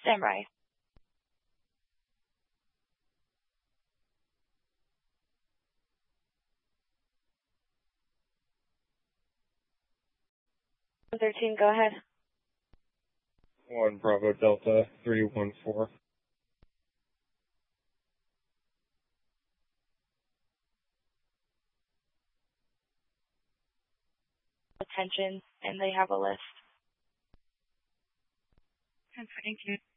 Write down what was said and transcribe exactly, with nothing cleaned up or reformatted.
Stand by. thirteen, go ahead. one Bravo Delta three one four. Attention, and they have a list. Thank you.